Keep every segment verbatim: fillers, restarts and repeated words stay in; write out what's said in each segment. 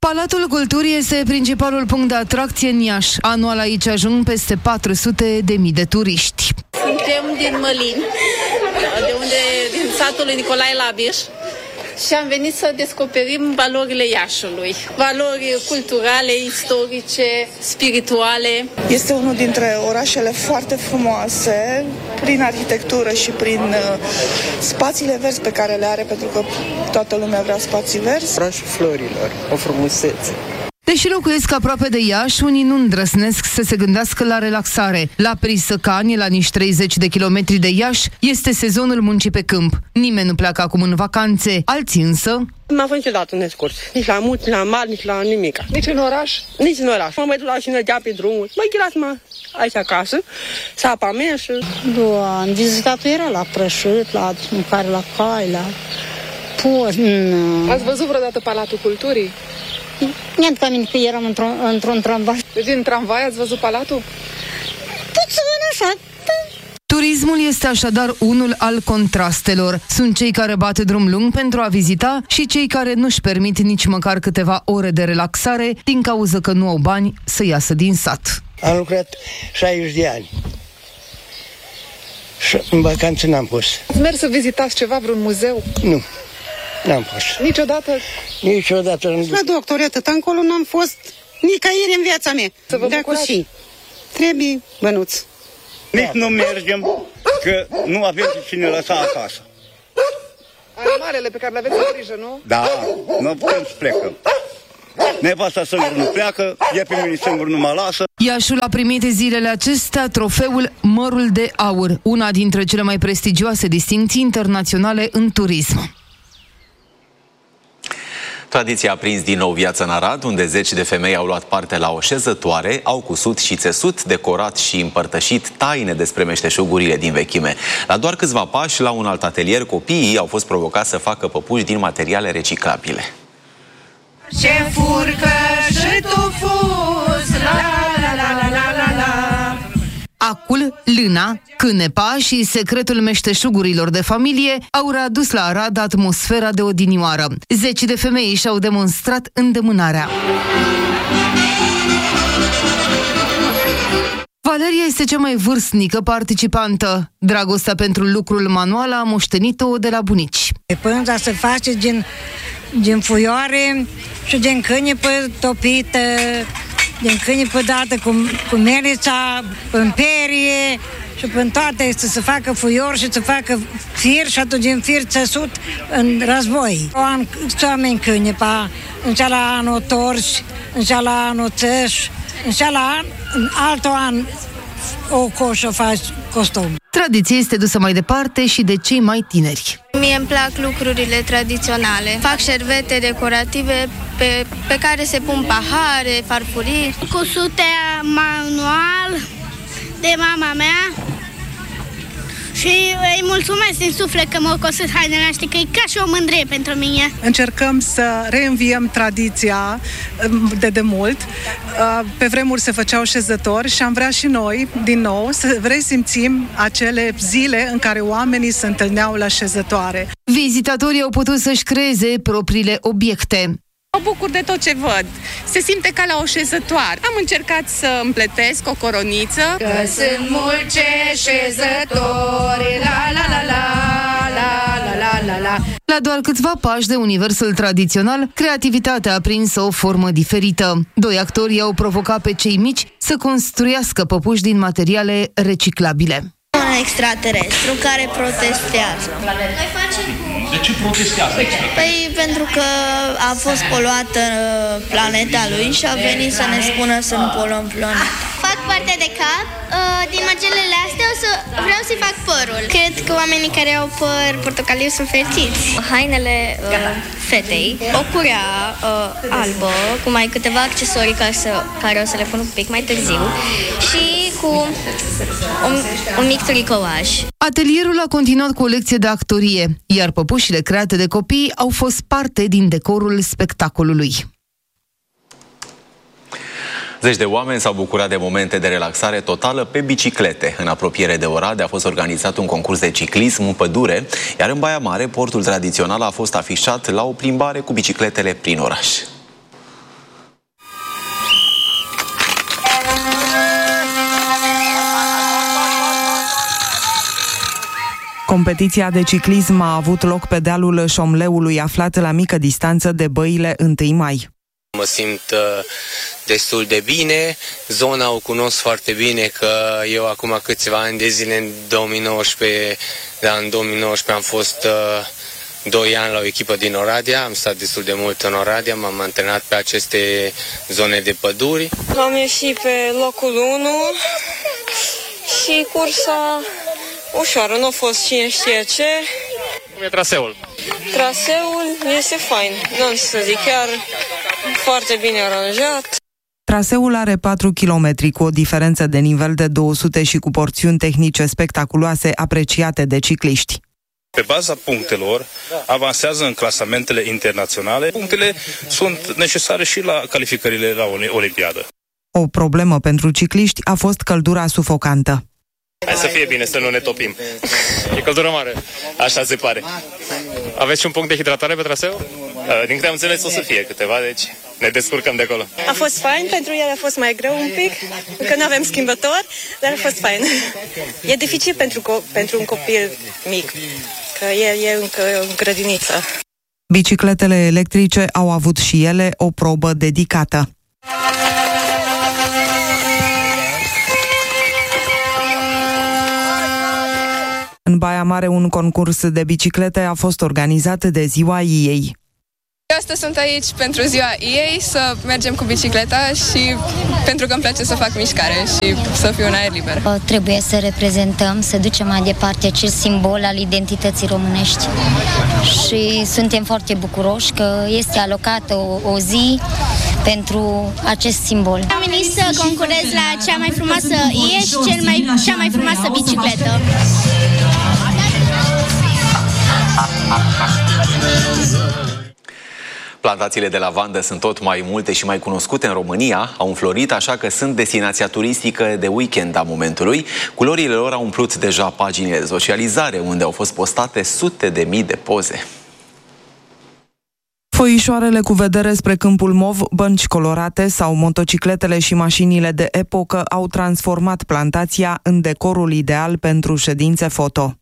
Palatul Culturii este principalul punct de atracție în Iași. Anual aici ajung peste patru sute de mii de turiști. Suntem din Mălin, de unde, din satul lui Nicolae Labiș, și am venit să descoperim valorile Iașului. Valori culturale, istorice, spirituale. Este unul dintre orașele foarte frumoase, prin arhitectură și prin uh, spațiile verzi pe care le are, pentru că toată lumea vrea spații verzi. Orașul florilor, o frumusețe. Deși locuiesc aproape de Iași, unii nu îndrăznesc să se gândească la relaxare. La Prisăcani, la nici treizeci de kilometri de Iași, este sezonul muncii pe câmp. Nimeni nu pleacă acum în vacanțe, alții însă... Nu m-am fost niciodată în excurs, nici la munți, nici la mare, nici la nimic. Nici în oraș? Nici în oraș. Mă mai duc la și mergea pe drumuri. Măi, chilați-mă aici acasă, să apa mea și... Nu, am vizitat, era la Prășit, la mâncare la cai, la post. Ați văzut vreodată Palatul Culturii? Mi-am aminte că eram într-un, într-un tramvai. Din tramvai ați văzut palatul? Puțin așa, da. Turismul este așadar unul al contrastelor. Sunt cei care bat drum lung pentru a vizita și cei care nu-și permit nici măcar câteva ore de relaxare din cauza că nu au bani să iasă din sat. Am lucrat șaizeci de ani și în vacanță n-am pus. Ați mers să vizitați ceva, vreun muzeu? Nu, n-am fost. Niciodată? Niciodată. La doctor, atât încolo n-am fost nicăieri în viața mea. Să vă bucurați. Și trebuie bănuț. Nici nu mergem, că nu avem cine lăsa acasă. Animalele pe care le aveți în grijă, nu? Da, nu putem să plecăm. Nevasta singur nu pleacă, e pe mine singur nu mă lasă. Iașul a primit zilele acestea trofeul Mărul de Aur, una dintre cele mai prestigioase distincții internaționale în turism. Tradiția a prins din nou viață în Arad, unde zeci de femei au luat parte la o șezătoare, au cusut și țesut, decorat și împărtășit taine despre meșteșugurile din vechime. La doar câțiva pași, la un alt atelier, copiii au fost provocați să facă păpuși din materiale reciclabile. Ce furcă și tu fuz, la la la la la la la. Acul, lâna, cânepa și secretul meșteșugurilor de familie au readus la Arad atmosfera de odinioară. Zeci de femei și-au demonstrat îndemânarea. Valeria este cea mai vârstnică participantă. Dragostea pentru lucrul manual a moștenit-o de la bunici. Pânza se face din, din fuioare și din câinipă topită, din câinipă dată cu, cu melița, în perie și până toate este să facă fuior și să facă fir și atunci din fir țesut în război. O an oameni câinipa, în cealaltă an o torci, în cealaltă an o țeș, în cealaltă an, în altul an o coșă faci costum. Tradiția este dusă mai departe și de cei mai tineri. Mie îmi plac lucrurile tradiționale. Fac șervete decorative pe, pe care se pun pahare, farfurii. Cusute manual de mama mea și îi mulțumesc din suflet că mă cosesc hainele astea, că e ca și o mândrie pentru mine. Încercăm să reînviem tradiția de demult. Pe vremuri se făceau șezători și am vrea și noi, din nou, să resimțim acele zile în care oamenii se întâlneau la șezătoare. Vizitatorii au putut să-și creeze propriile obiecte. Mă bucur de tot ce văd. Se simte ca la o șezătoare. Am încercat să împletesc o coroniță. Că sunt mulți șezători, la la la la la la la la. La doar câțiva pași de universul tradițional, creativitatea a prins o formă diferită. Doi actori au provocat pe cei mici să construiască păpuși din materiale reciclabile. Un extraterestru care protestează. Noi facem De ce protestează? Păi pentru că a fost poluată planeta lui și a venit să ne spună să nu poluăm planeta. Fac parte de cap. Din magelele astea o să vreau să-i fac părul. Cred că oamenii care au păr portocaliu sunt fericiți. Hainele uh, fetei, o curea uh, albă, cu mai câteva accesorii care, să, care o să le pun un pic mai târziu și cu un, un mic tricouaj. Atelierul a continuat cu o lecție de actorie, iar păpușile create de copii au fost parte din decorul spectacolului. Zeci de oameni s-au bucurat de momente de relaxare totală pe biciclete. În apropiere de Oradea a fost organizat un concurs de ciclism în pădure, iar în Baia Mare, portul tradițional a fost afișat la o plimbare cu bicicletele prin oraș. Competiția de ciclism a avut loc pe dealul Șomleului, aflat la mică distanță de băile întâi mai. Mă simt uh, destul de bine, zona o cunosc foarte bine, că eu acum câțiva ani de zile, în două mii nouăsprezece, da, în două mii nouăsprezece am fost uh, doi ani la o echipă din Oradea, am stat destul de mult în Oradea, m-am antrenat pe aceste zone de păduri. Am ieșit pe locul unu și cursa ușoară, nu a fost cine știe ce. Cum e traseul? Traseul este fain, nu să zic, chiar foarte bine aranjat. Traseul are patru kilometri cu o diferență de nivel de două sute și cu porțiuni tehnice spectaculoase apreciate de cicliști. Pe baza punctelor avansează în clasamentele internaționale. Punctele sunt necesare și la calificările la Olimpiadă. O problemă pentru cicliști a fost căldura sufocantă. Hai să fie bine, să nu ne topim. E căldură mare. Așa se pare. Aveți și un punct de hidratare pe traseu? Din câte am înțeles o să fie câteva, deci ne descurcăm de acolo. A fost fain, pentru el a fost mai greu un pic, că nu avem schimbător, dar a fost fain. E dificil pentru, co- pentru un copil mic, că el e încă în grădiniță. Bicicletele electrice au avut și ele o probă dedicată. În Baia Mare, un concurs de biciclete a fost organizat de Ziua I E I. Eu astăzi sunt aici pentru Ziua I E I, să mergem cu bicicleta și pentru că îmi place să fac mișcare și să fiu în aer liber. Trebuie să reprezentăm, să ducem mai departe acest simbol al identității românești și suntem foarte bucuroși că este alocată o, o zi pentru acest simbol. Am venit să concurez la cea mai frumoasă I E și cel mai, cea mai frumoasă bicicletă. Plantațiile de lavandă sunt tot mai multe și mai cunoscute în România, au înflorit, așa că sunt destinația turistică de weekend a momentului. Culorile lor au umplut deja paginile de socializare, unde au fost postate sute de mii de poze. Foișoarele cu vedere spre Câmpul Mov, bănci colorate sau motocicletele și mașinile de epocă au transformat plantația în decorul ideal pentru ședințe foto.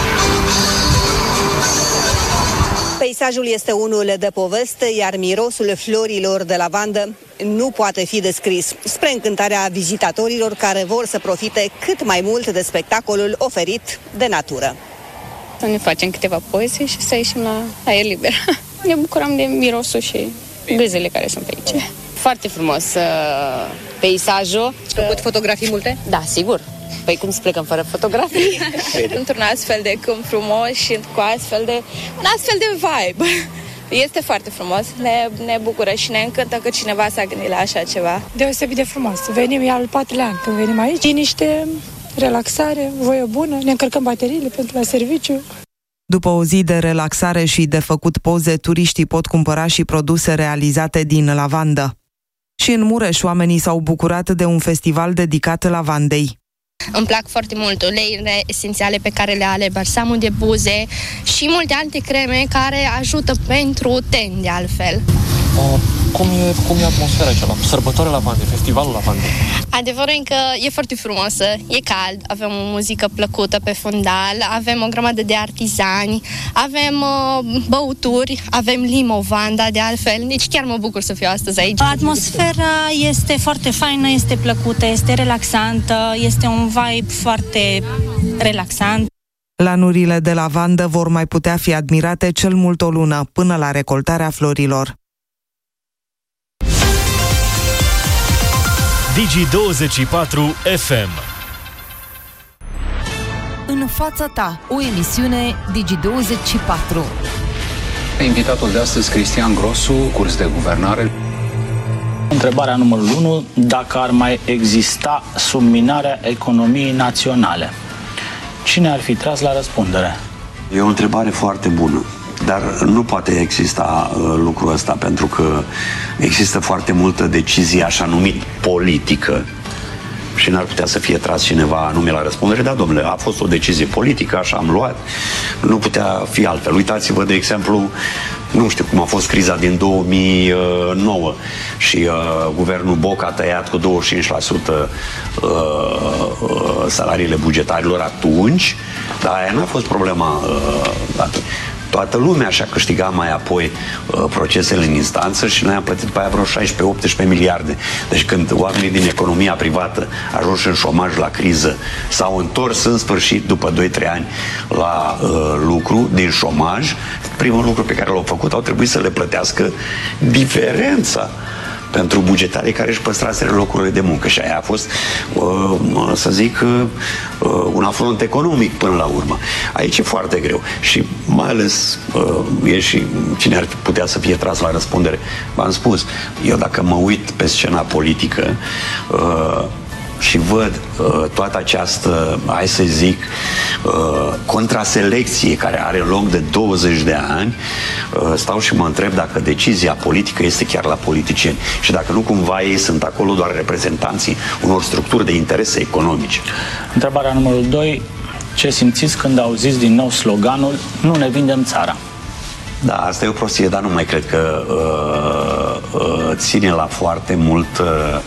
Peisajul este unul de poveste, iar mirosul florilor de lavandă nu poate fi descris, spre încântarea vizitatorilor care vor să profite cât mai mult de spectacolul oferit de natură. Să ne facem câteva poze și să ieșim la aer liber. Ne bucurăm de mirosul și brezele care sunt pe aici. Foarte frumos uh, peisajul. Ați făcut fotografii multe? Da, sigur. Păi cum să plecăm fără fotografii? Într-un astfel de câmp frumos și cu astfel de, un astfel de vibe. Este foarte frumos, ne, ne bucură și ne încântă că cineva s-a gândit la așa ceva. Deosebit de frumos. Venim, e al patrulea an când venim aici. Liniște, relaxare, voie bună, ne încărcăm bateriile pentru la serviciu. După o zi de relaxare și de făcut poze, turiștii pot cumpăra și produse realizate din lavandă. Și în Mureș, oamenii s-au bucurat de un festival dedicat lavandei. Îmi plac foarte mult uleiurile esențiale pe care le are balsamul de buze și multe alte creme care ajută pentru ten, de altfel. Uh, cum, e, cum e atmosfera aici la sărbătoarea lavandei, festivalul lavandei? Adevărul e că e foarte frumoasă, e cald, avem o muzică plăcută pe fundal, avem o grămadă de artizani, avem uh, băuturi, avem limovanda de altfel, deci chiar mă bucur să fiu astăzi aici. Atmosfera este foarte faină, este plăcută, este relaxantă, este un vibe foarte relaxant. Lanurile de lavandă vor mai putea fi admirate cel mult o lună, până la recoltarea florilor. Digi douăzeci și patru F M. În fața ta, o emisiune Digi douăzeci și patru. Invitatul de astăzi, Cristian Grosu, curs de guvernare. Întrebarea numărul unu, dacă ar mai exista subminarea economiei naționale, cine ar fi tras la răspundere? E o întrebare foarte bună, dar nu poate exista uh, lucrul ăsta, pentru că există foarte multă decizie așa numit politică și n-ar putea să fie tras cineva anume la răspundere. Da, domnule, a fost o decizie politică, așa am luat, nu putea fi altfel. Uitați-vă, de exemplu, nu știu cum a fost criza din două mii nouă și uh, guvernul Boc a tăiat cu douăzeci și cinci la sută uh, uh, salariile bugetarilor atunci, dar aia n-a fost problema uh, toată lumea și-a câștigat mai apoi uh, procesele în instanță și noi am plătit pe aia vreo șaisprezece optsprezece miliarde. Deci când oamenii din economia privată ajunși în șomaj la criză s-au întors în sfârșit după doi trei ani la uh, lucru din șomaj, primul lucru pe care l-au făcut au trebuit să le plătească diferența pentru bugetarii care își păstraseră locurile de muncă. Și aia a fost, uh, să zic, uh, un afront economic până la urmă. Aici e foarte greu. Și mai ales uh, e și cine ar putea să fie tras la răspundere. V-am spus, eu dacă mă uit pe scena politică uh, și văd uh, toată această, hai să zic, uh, contraselecție care are loc de douăzeci de ani, uh, stau și mă întreb dacă decizia politică este chiar la politicieni și dacă nu cumva ei sunt acolo doar reprezentanții unor structuri de interese economice. Întrebarea numărul doi. Ce simțiți când auziți din nou sloganul "Nu ne vindem țara"? Da, asta e o prostie, dar nu mai cred că uh, uh, ține la foarte mult uh,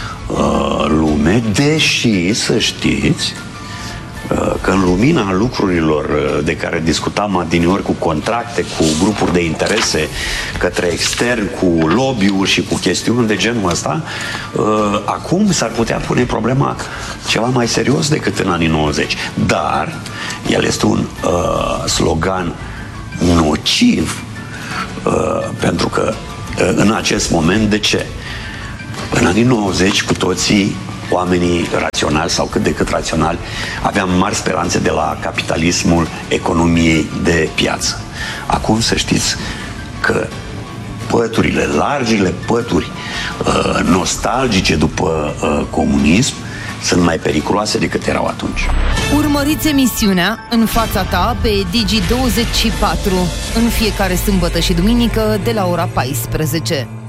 lume, deși să știți că în lumina lucrurilor de care discutam adineori, cu contracte, cu grupuri de interese către extern, cu lobby-uri și cu chestiuni de genul ăsta, acum s-ar putea pune problema ceva mai serios decât în anii nouăzeci. Dar el este un uh, slogan nociv uh, pentru că uh, în acest moment, de ce? În anii nouăzeci, cu toții, oamenii raționali sau cât de cât raționali, aveam mari speranțe de la capitalismul economiei de piață. Acum să știți că păturile, largile pături uh, nostalgice după uh, comunism sunt mai periculoase decât erau atunci. Urmăriți emisiunea În fața ta pe Digi douăzeci și patru în fiecare sâmbătă și duminică de la ora paisprezece.